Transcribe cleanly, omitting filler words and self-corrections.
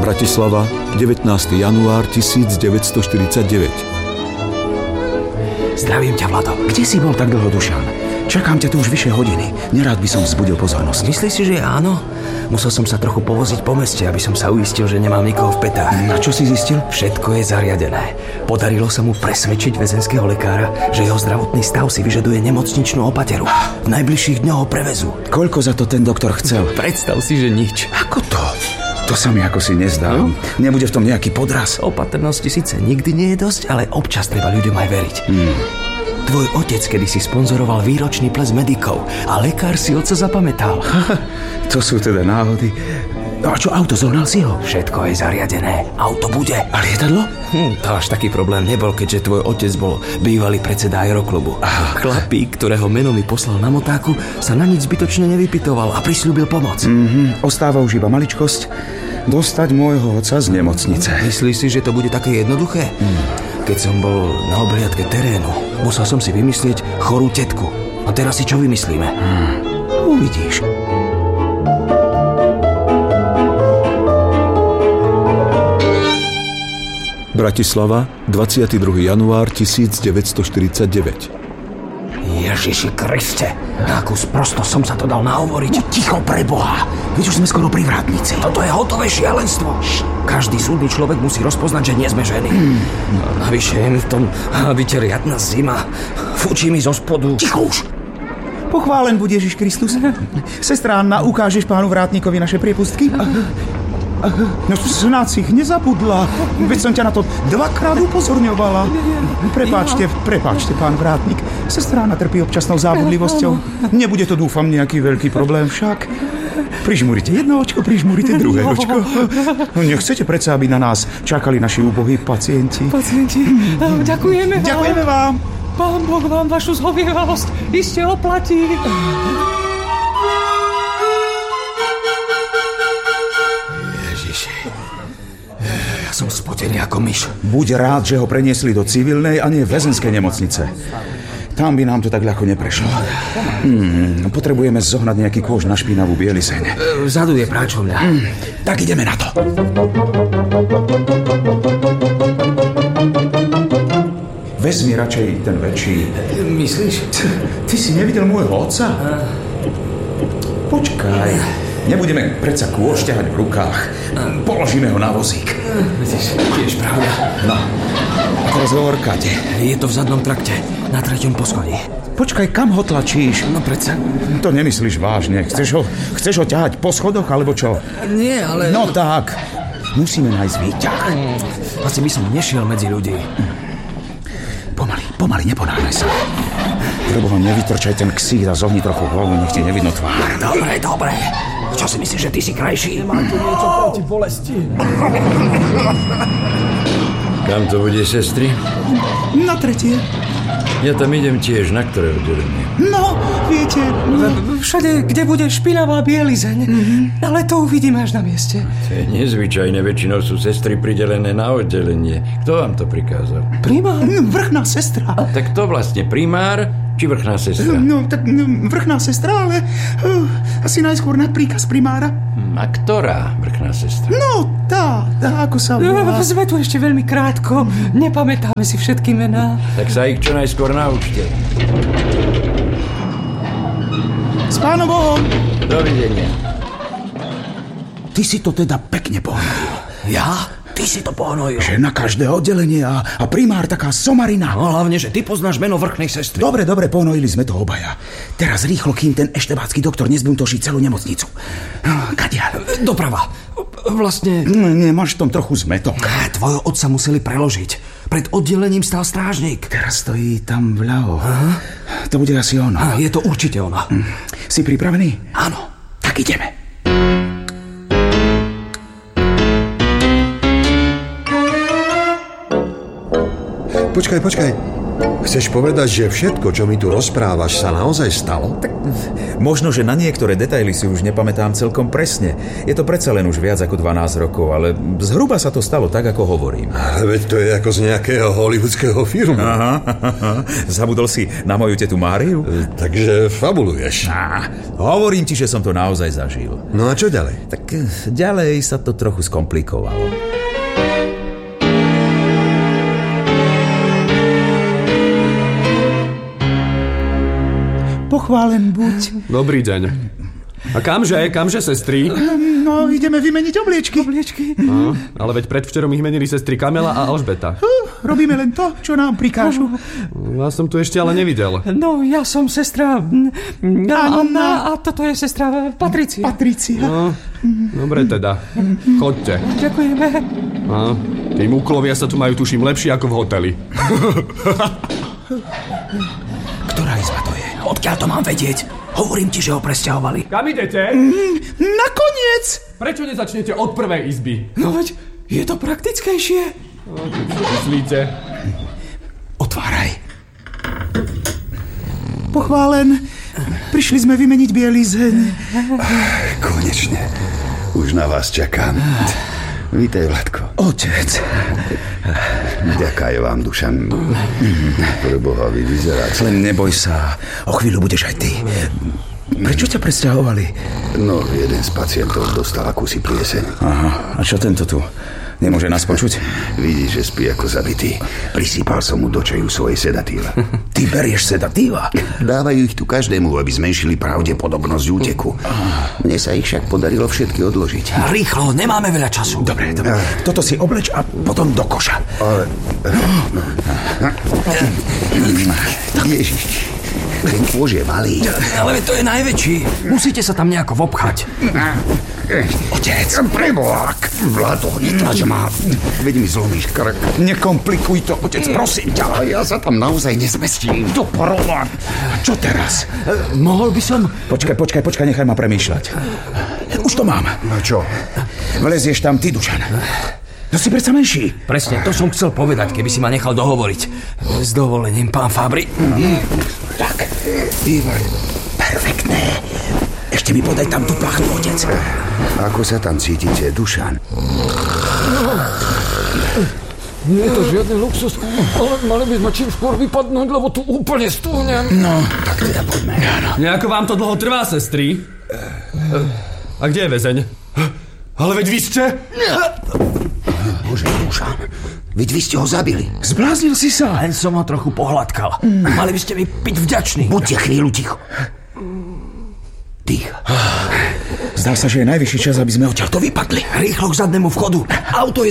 Bratislava, 19. január 1949. Zdravím ťa, Vlado. Kde si bol tak dlho, Dušan? Čakám ťa tu už vyššie hodiny. Nerád by som vzbudil pozornosť. Myslíš si, že áno? Musel som sa trochu povoziť po meste, aby som sa uistil, že nemám nikoho v petách. A čo si zistil? Všetko je zariadené. Podarilo sa mu presvedčiť väzenského lekára, že jeho zdravotný stav si vyžaduje nemocničnú opateru. V najbližších dňoch ho prevezú. Koľko za to ten doktor chcel? Predstav si, že nič. Ako to? To sa mi ako si nezdá. Nebude v tom nejaký podraz? Opatrnosti síce nikdy nie je dosť, ale občas treba ľuďom aj veriť. Tvoj otec kedysi sponzoroval výročný ples medikov a lekár si otca zapamätal. To sú teda náhody. No a čo auto, zohnal si ho? Všetko je zariadené. Auto bude. A lietadlo? To až taký problém nebol, keďže tvoj otec bol bývalý predseda aeroklubu. Chlapík, ktorého meno mi poslal na motáku, sa na nič zbytočne nevypytoval a prisľúbil pomoc. Ostáva už iba maličkosť. Dostať môjho otca z nemocnice. Myslíš si, že to bude také jednoduché? Keď som bol na obliadke terénu, musel som si vymyslieť chorú tetku. A teraz si čo vymyslíme? Uvidíš. Bratislava, 22. január 1949. Ježiši Kriste, na akú sprostosť som sa to dal nahovoriť. Ticho, preboha. Veď už sme skoro pri vrátnici. Toto je hotové šialenstvo. Každý súdny človek musí rozpoznať, že nie sme ženy. Navyše je mi v tom byte riadna zima. Fúči mi zo spodu. Ticho už. Pochválen buď Ježiš Kristus. Sestra Anna, ukážeš pánu vrátnikovi naše priepustky? No snáď si ich nezabudla. Veď som ťa na to dvakrát upozorňovala. Prepáčte, pán vrátnik. Sestra Anna trpí občasnou zábudlivosťou. Nebude to, dúfam, nejaký veľký problém však. Prižmurite jedno očko, prižmurite druhé očko. Nechcete predsa, aby na nás čakali naši úbohí pacienti? Ďakujeme vám. Ďakujeme vám. Pán Boh vám vašu zhovievalosť iste oplatí. Som spotený ako myš. Buď rád, že ho preniesli do civilnej a nie väzenskej nemocnice. Tam by nám to tak ľahko neprešlo. Potrebujeme zohnať nejaký kôž na špinavú bieliseň. Vzadu je práčovňa. Tak ideme na to. Vezmi radšej ten väčší. Myslíš? Ty si nevidel môjho otca? Počkaj. Nebudeme predsa kôž ťahať v rukách. Položíme ho na vozík. Tiež pravda. No, a teraz hovor, kade. Je to v zadnom trakte, na 3. poschodí. Počkaj, kam ho tlačíš? No predsa. To nemyslíš vážne. Chceš ho ťahať po schodoch, alebo čo? Nie, ale... No tak, musíme nájsť výťah. Asi by som nešiel medzi ľudí. Pomaly, neponáhľaj sa. Preboha, nevytrčaj ten ksít a zohni trochu hlavu, nech ti nevidno tvár. Dobre. Čo si myslíš, že ty si krajší? Máte niečo proti bolesti? Kam to bude, sestry? Na 3. Ja tam idem tiež, na ktoré oddelenie? No, viete... Všade, kde bude špinavá bielizeň. Ale to uvidíme až na mieste. To je nezvyčajné, väčšinou sú sestry pridelené na oddelenie. Kto vám to prikázal? Primár? Vrchná sestra. Tak to vlastne primár či vrchná sestra? No, tak vrchná sestra, ale asi najskôr na príkaz primára. A ktorá vrchná sestra? No, tá, ako sa volá. Sme tu ešte veľmi krátko. Nepamätáme si všetky mená. Tak sa ich čo najskôr naučte. S pánom Bohom. Dovidenia. Ty si to teda pekne pohnojil. Ja? Ty si to pohnojil. Že na každé oddelenie a primár taká somarina. No hlavne, že ty poznáš meno vrchnej sestry. Dobre, pohnojili sme to obaja. Teraz rýchlo, kým ten eštebácky doktor nezbuntoší celú nemocnicu. Kadiaľ? Doprava. Vlastne... Nemáš v tom trochu zmetok. Tvojho otca museli preložiť. Pred oddelením stál strážnik. Teraz stojí tam vľavo. To bude asi ono. Je to určite ona. Si pripravený? Áno. Tak ideme. Počkaj. Chceš povedať, že všetko, čo mi tu rozprávaš, sa naozaj stalo? Tak možno, že na niektoré detaily si už nepamätám celkom presne. Je to predsa len už viac ako 12 rokov, ale zhruba sa to stalo tak, ako hovorím. Ale veď to je ako z nejakého hollywoodského filmu. Aha. Zabudol si na moju tetu Máriu? Takže fabuluješ. Hovorím ti, že som to naozaj zažil. No a čo ďalej? Tak ďalej sa to trochu skomplikovalo. Pochválen buď. Dobrý deň. A kamže, sestry? No, ideme vymeniť obliečky. Ale veď predvčerom ich menili sestry Kamela a Alžbeta. Robíme len to, čo nám prikážu. Vás som tu ešte ale nevidel. No, ja som sestra Anna a toto je sestra Patricia. No, dobre teda. Chodte. Ďakujeme. Tí muklovia sa tu majú, tuším, lepšie ako v hoteli. Ktorá izba to je? Odkiaľ to mám vedieť? Hovorím ti, že ho presťahovali. Kam idete? Nakoniec! Prečo nezačnete od prvej izby? No veď, je to praktickejšie. Čo myslíte? Otváraj. Pochválen. Prišli sme vymeniť bielizeň. Konečne. Už na vás čakám. Vítaj, Vladko. Otec. Ďakaj vám, Dušan. Preboha, vy vyzeráte. Len neboj sa. O chvíľu budeš aj ty. Prečo ťa presťahovali? No, jeden z pacientov dostal akúsi plieseň. Aha, a čo tento tu? Nemôže nás počuť? Vidíš, že spí ako zabitý. Prisýpal som mu do čaju svoje sedatíva. Ty berieš sedatíva? Dávajú ich tu každému, aby zmenšili pravdepodobnosť úteku. Mne sa ich však podarilo všetky odložiť. Rýchlo, nemáme veľa času. Dobre. Toto si obleč a potom do koša. Ale... Ježiš, ten kôž je malý. Ale to je najväčší. Musíte sa tam nejako vopchať. Otec, preboha, Vlado, netlač ma. Veď mi zlomíš krk. Nekomplikuj to, otec, prosím ťa. Ja sa tam naozaj nezmestím. Do porova. Čo teraz? Mohol by som... Počkaj, nechaj ma premýšľať. Už to mám. No čo? Vlezieš tam ty, Dušan. No si predsa menší. Presne, to som chcel povedať, keby si ma nechal dohovoriť. S dovolením, pán Fabri. Tak, výborné. Perfektné. Ešte mi podaj tam tú plachtu, otec. Ako sa tam cítite, Dušan? Nie je to žiadny luxus, ale mali by sme čím skôr vypadnúť, lebo tu úplne stúhnem. No, tak teda poďme. Nejako vám to dlho trvá, sestry? A kde je väzeň? Ale veď vy ste... Bože, Dušan, veď vy ste ho zabili. Zbláznil si sa. Len som ho trochu pohľadkal. Mali by ste mi byť vďační. Buďte chvíľu ticho. Ticho. Zdá sa, že je najvyšší čas, aby sme odtiaľto vypadli. Rýchlo k zadnému vchodu. Auto je